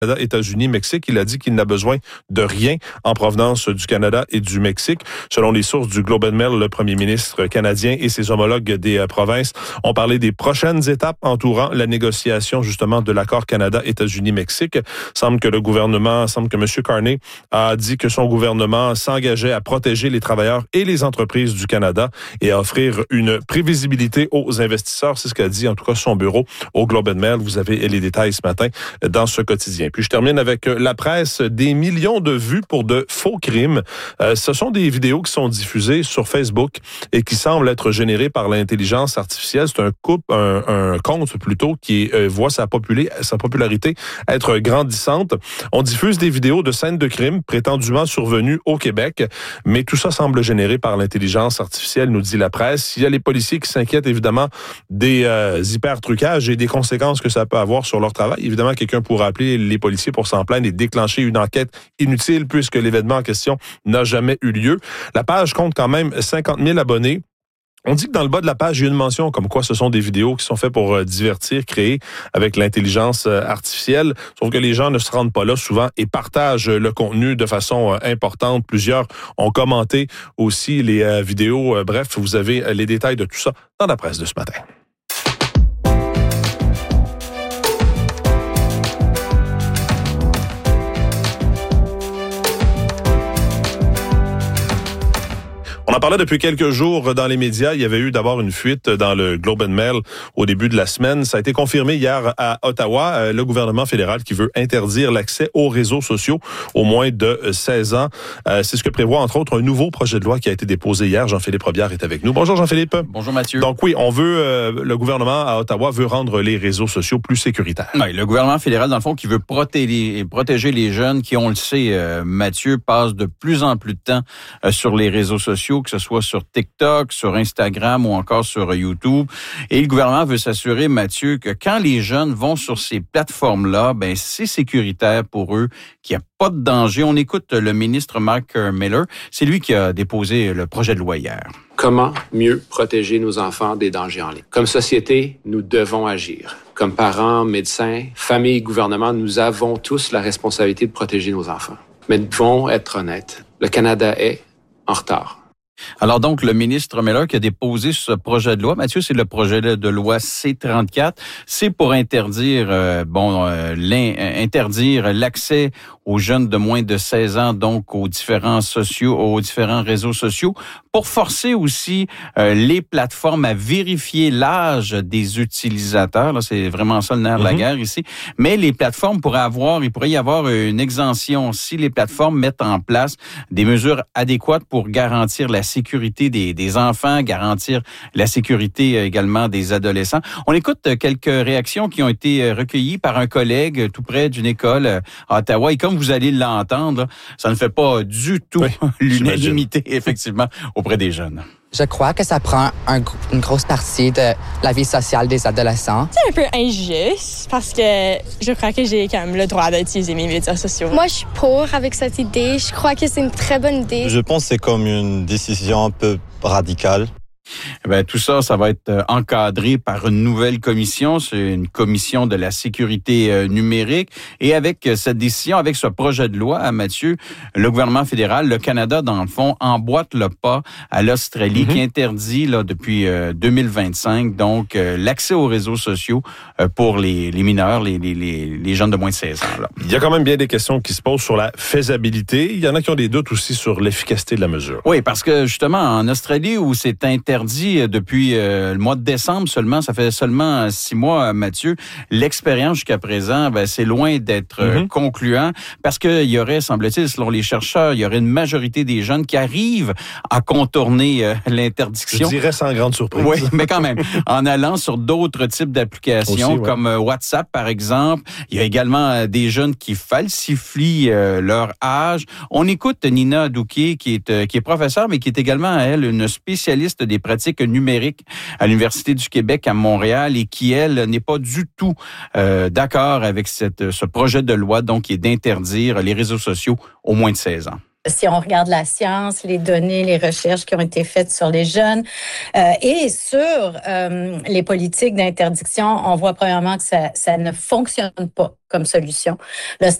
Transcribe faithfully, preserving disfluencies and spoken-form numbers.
États-Unis, Mexique. Il a dit qu'il n'a besoin de rien en provenance du Canada et du Mexique. Selon les sources du Globe and Mail, le premier ministre canadien et ses homologues des euh, provinces ont parlé des prochaines étapes entourant la négociation justement de l'accord Canada-États-Unis-Mexique. Semble que le gouvernement, semble que M. Carney a dit que son gouvernement s'engageait à protéger les travailleurs et les entreprises du Canada et à offrir une prévisibilité aux investisseurs. C'est ce qu'a dit en tout cas son bureau au Globe and Mail. Vous avez les détails ce matin dans ce quotidien. Puis je termine avec la presse. Des millions de vues pour de faux crimes. Euh, ce sont des vidéos qui sont diffusées sur Facebook et qui semblent être générées par l'intelligence artificielle. C'est un couple, un, un compte plutôt qui euh, voit sa, populé, sa popularité être grandissante. On diffuse des vidéos de scènes de crimes prétendument survenues au Québec, mais tout ça semble généré par l'intelligence artificielle, nous dit la presse. Il y a les policiers qui s'inquiètent évidemment des euh, hyper-trucages et des conséquences que ça peut avoir sur leur travail. Évidemment, quelqu'un pourra appeler les policiers pour s'en plaindre et déclencher une enquête inutile puisque l'événement en question n'a jamais eu lieu. La page compte quand même cinquante mille abonnés. On dit que dans le bas de la page, il y a une mention comme quoi ce sont des vidéos qui sont faites pour euh, divertir, créées avec l'intelligence euh, artificielle. Sauf que les gens ne se rendent pas là souvent et partagent euh, le contenu de façon euh, importante. Plusieurs ont commenté aussi les euh, vidéos. Euh, bref, vous avez euh, les détails de tout ça dans la presse de ce matin. On en parlait depuis quelques jours dans les médias. Il y avait eu d'abord une fuite dans le Globe and Mail au début de la semaine. Ça a été confirmé hier à Ottawa. Le gouvernement fédéral qui veut interdire l'accès aux réseaux sociaux aux moins de seize ans. C'est ce que prévoit entre autres un nouveau projet de loi qui a été déposé hier. Jean-Philippe Robillard est avec nous. Bonjour Jean-Philippe. Bonjour Mathieu. Donc oui, on veut, euh, le gouvernement à Ottawa veut rendre les réseaux sociaux plus sécuritaires. Oui, le gouvernement fédéral, dans le fond, qui veut protéger, protéger les jeunes qui, on le sait, euh, Mathieu, passent de plus en plus de temps euh, sur les réseaux sociaux, que ce soit sur TikTok, sur Instagram ou encore sur YouTube. Et le gouvernement veut s'assurer, Mathieu, que quand les jeunes vont sur ces plateformes-là, ben c'est sécuritaire pour eux, qu'il n'y a pas de danger. On écoute le ministre Mark Miller. C'est lui qui a déposé le projet de loi hier. Comment mieux protéger nos enfants des dangers en ligne? Comme société, nous devons agir. Comme parents, médecins, familles, gouvernements, nous avons tous la responsabilité de protéger nos enfants. Mais nous devons être honnêtes. Le Canada est en retard. Alors donc, le ministre Miller qui a déposé ce projet de loi, Mathieu, c'est le projet de loi C trente-quatre, c'est pour interdire, euh, bon, euh, interdire l'accès aux jeunes de moins de seize ans, donc aux différents sociaux, aux différents réseaux sociaux, pour forcer aussi euh, les plateformes à vérifier l'âge des utilisateurs. Là, c'est vraiment ça le nerf de la guerre ici. Mais les plateformes pourraient avoir, il pourrait y avoir une exemption si les plateformes mettent en place des mesures adéquates pour garantir la sécurité des, des enfants, garantir la sécurité également des adolescents. On écoute quelques réactions qui ont été recueillies par un collègue tout près d'une école à Ottawa. Et comme vous allez l'entendre, ça ne fait pas du tout oui, l'unanimité, effectivement, auprès des jeunes. Je crois que ça prend un, une grosse partie de la vie sociale des adolescents. C'est un peu injuste parce que je crois que j'ai quand même le droit d'utiliser mes médias sociaux. Moi, je suis pour avec cette idée. Je crois que c'est une très bonne idée. Je pense que c'est comme une décision un peu radicale. Eh bien, tout ça, ça va être encadré par une nouvelle commission. C'est une commission de la sécurité numérique. Et avec cette décision, avec ce projet de loi, Mathieu, le gouvernement fédéral, le Canada, dans le fond, emboîte le pas à l'Australie, mm-hmm. qui interdit là depuis euh, deux mille vingt-cinq, donc euh, l'accès aux réseaux sociaux euh, pour les, les mineurs, les, les, les jeunes de moins de seize ans. Là. Il y a quand même bien des questions qui se posent sur la faisabilité. Il y en a qui ont des doutes aussi sur l'efficacité de la mesure. Oui, parce que justement, en Australie, où c'est interdit depuis euh, le mois de décembre seulement, ça fait seulement six mois, Mathieu, l'expérience jusqu'à présent, ben, c'est loin d'être mm-hmm. euh, concluant parce qu'il y aurait, semble-t-il, selon les chercheurs, il y aurait une majorité des jeunes qui arrivent à contourner euh, l'interdiction. Je dirais sans grande surprise. Oui, mais quand même, en allant sur d'autres types d'applications aussi, ouais. comme euh, WhatsApp, par exemple. Il y a également euh, des jeunes qui falsifient euh, leur âge. On écoute Nina Douquet, qui est, euh, qui est professeure, mais qui est également, elle, une spécialiste des pratiques numériques à l'Université du Québec à Montréal et qui, elle, n'est pas du tout euh, d'accord avec cette, ce projet de loi, donc, qui est d'interdire les réseaux sociaux aux moins de seize ans. Si on regarde la science, les données, les recherches qui ont été faites sur les jeunes euh, et sur euh, les politiques d'interdiction, on voit premièrement que ça, ça ne fonctionne pas comme solution. Le